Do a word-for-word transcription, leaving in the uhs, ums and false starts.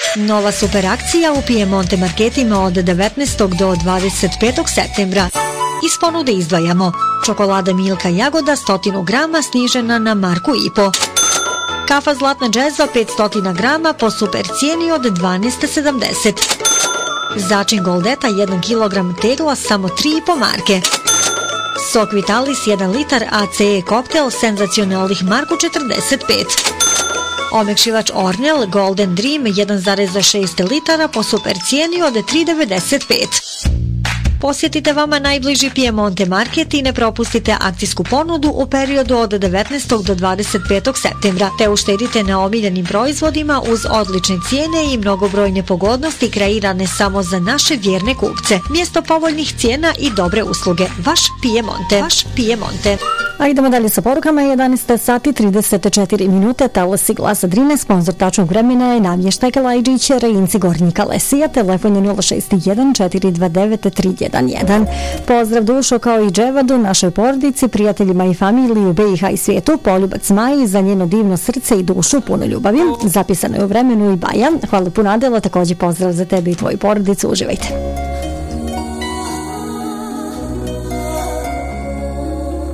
Nova super akcija u Piemonte marketima od devetnaestog do dvadeset petog septembra. Iz ponude izdvajamo čokolada Milka Jagoda sto grama snižena na marku i po. Kafa Zlatna džezva petsto grama po super cijeni od dvanaest sedamdeset. Začin Goldeta jedan kilogram tegla samo tri i po marke. Sok Vitalis jedan litar A C E koktel senzacionalnih marku četrdeset pet. Omekšivač Ornel Golden Dream jedan zarez šest litara po super cijeni od tri devedeset pet. Posjetite vama najbliži Piemonte market i ne propustite akcijsku ponudu u periodu od devetnaestog do dvadeset petog septembra, te uštedite na omiljenim proizvodima uz odlične cijene i mnogobrojne pogodnosti kreirane samo za naše vjerne kupce. Mjesto povoljnih cijena i dobre usluge. Vaš Piemonte. Vaš Piemonte. A idemo dalje sa porukama. jedanaest sati trideset četiri minute. Talasi Glasa Drine, sponsor tačnog vremena je Navještaj Kalajđić, Rejinci Gornjika Lesija, telefon je nula šest jedan četiri dva devet tri jedan jedan. Pozdrav Dušo kao i Dževadu, našoj porodici, prijateljima i familiji u B i H i svijetu, poljubac Maji za njeno divno srce i dušu puno ljubavi. Zapisano je u vremenu i Baja. Hvala puno Adela, također pozdrav za tebe i tvoju porodicu, uživajte.